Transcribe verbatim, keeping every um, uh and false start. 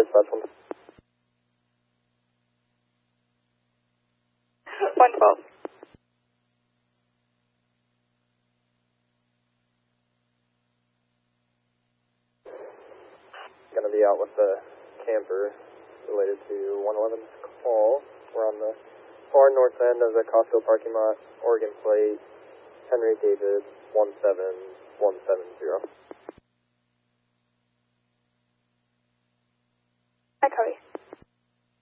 dispatch one. one twelve. Going to be out with the camper related to one eleven's call. We're on the far north end of the Costco parking lot, Oregon plate, Henry David one seven one seven zero.